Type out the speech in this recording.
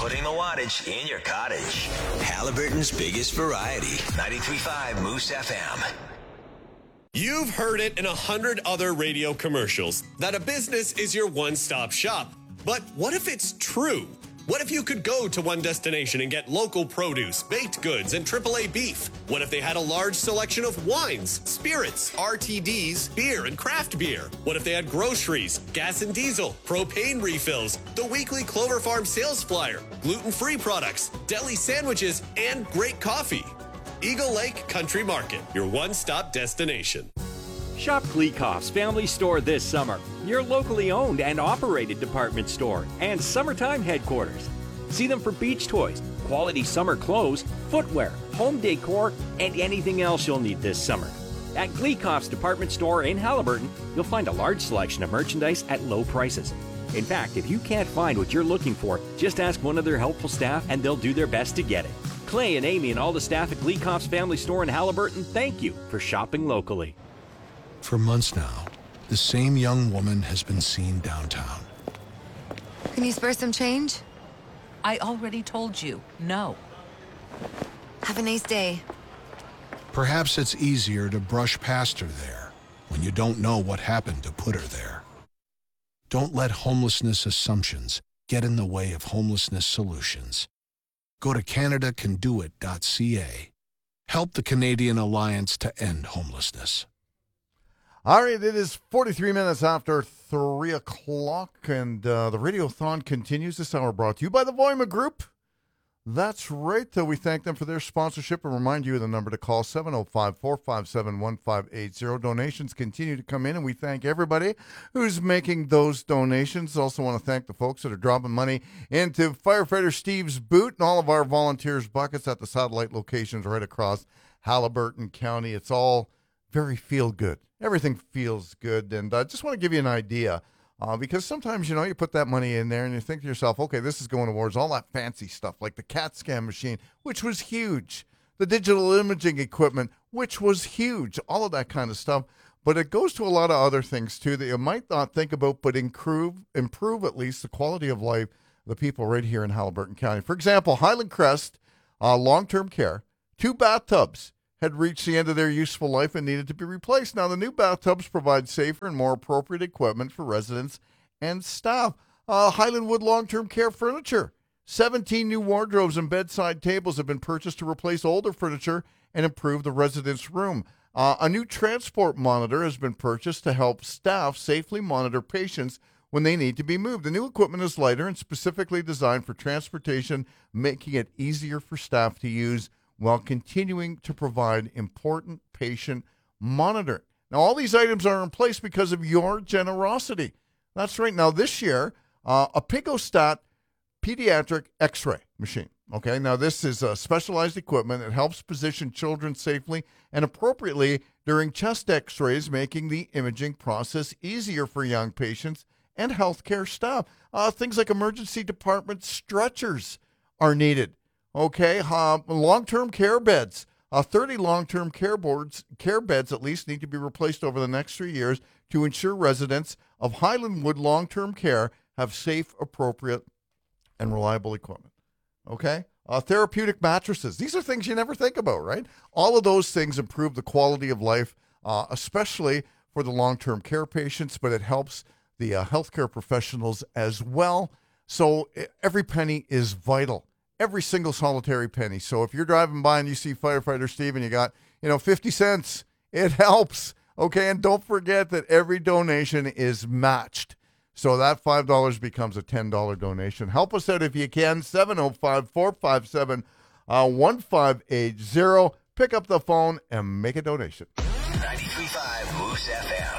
putting the wattage in your cottage. Halliburton's biggest variety. 93.5 Moose FM. You've heard it in 100 other radio commercials that a business is your one-stop shop. But what if it's true? What if you could go to one destination and get local produce, baked goods, and AAA beef? What if they had a large selection of wines, spirits, RTDs, beer, and craft beer? What if they had groceries, gas and diesel, propane refills, the weekly Clover Farm sales flyer, gluten-free products, deli sandwiches, and great coffee? Eagle Lake Country Market, your one-stop destination. Shop Gleekoff's Family Store this summer, your locally owned and operated department store and summertime headquarters. See them for beach toys, quality summer clothes, footwear, home decor, and anything else you'll need this summer. At Gleekoff's department store in Halliburton, you'll find a large selection of merchandise at low prices. In fact, if you can't find what you're looking for, just ask one of their helpful staff and they'll do their best to get it. Clay and Amy and all the staff at Gleekoff's Family Store in Halliburton, thank you for shopping locally. For months now, the same young woman has been seen downtown. Can you spare some change? I already told you, no. Have a nice day. Perhaps it's easier to brush past her there when you don't know what happened to put her there. Don't let homelessness assumptions get in the way of homelessness solutions. Go to CanadaCanDoIt.ca. Help the Canadian Alliance to End Homelessness. All right, it is 43 minutes after 3 o'clock, and the Radiothon continues this hour, brought to you by the Voima Group. That's right. We thank them for their sponsorship and remind you of the number to call, 705-457-1580. Donations continue to come in, and we thank everybody who's making those donations. Also want to thank the folks that are dropping money into Firefighter Steve's boot and all of our volunteers' buckets at the satellite locations right across Halliburton County. It's all very feel-good. Everything feels good, and I just want to give you an idea, because sometimes, you put that money in there and you think to yourself, okay, this is going towards all that fancy stuff, like the CAT scan machine, which was huge, the digital imaging equipment, which was huge, all of that kind of stuff, but it goes to a lot of other things, too, that you might not think about, but improve at least the quality of life of the people right here in Halliburton County. For example, Highland Crest Long-Term Care, 2 bathtubs had reached the end of their useful life and needed to be replaced. Now, the new bathtubs provide safer and more appropriate equipment for residents and staff. Highlandwood Long-Term Care Furniture. 17 new wardrobes and bedside tables have been purchased to replace older furniture and improve the residents' room. A new transport monitor has been purchased to help staff safely monitor patients when they need to be moved. The new equipment is lighter and specifically designed for transportation, making it easier for staff to use while continuing to provide important patient monitoring. Now, all these items are in place because of your generosity. That's right. Now, this year, a Pigostat pediatric x-ray machine. Okay, now this is specialized equipment that helps position children safely and appropriately during chest x-rays, making the imaging process easier for young patients and healthcare staff. Things like emergency department stretchers are needed. Okay, long-term care beds. 30 long-term care beds at least need to be replaced over the next 3 years to ensure residents of Highlandwood Long-Term Care have safe, appropriate, and reliable equipment. Okay? Therapeutic mattresses. These are things you never think about, right? All of those things improve the quality of life, especially for the long-term care patients, but it helps the healthcare professionals as well. So every penny is vital. Every single solitary penny. So if you're driving by and you see Firefighter Steve and you got, 50 cents, it helps. Okay, and don't forget that every donation is matched. So that $5 becomes a $10 donation. Help us out if you can. 705-457-1580. Pick up the phone and make a donation. 93.5 Moose FM.